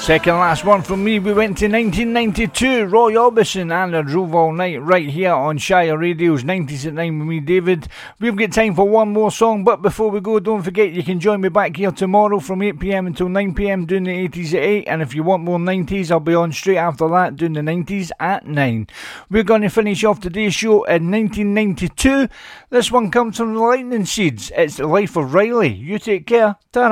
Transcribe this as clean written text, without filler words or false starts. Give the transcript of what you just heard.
Second last one from me, we went to 1992, Roy Orbison and I Drove All Night, right here on Shire Radio's 90s at 9 with me, David. We've got time for one more song, but before we go, don't forget you can join me back here tomorrow from 8pm until 9pm doing the 80s at 8, and if you want more 90s, I'll be on straight after that doing the 90s at 9. We're going to finish off today's show in 1992. This one comes from the Lightning Seeds. It's The Life of Riley. You take care. Ta-ra.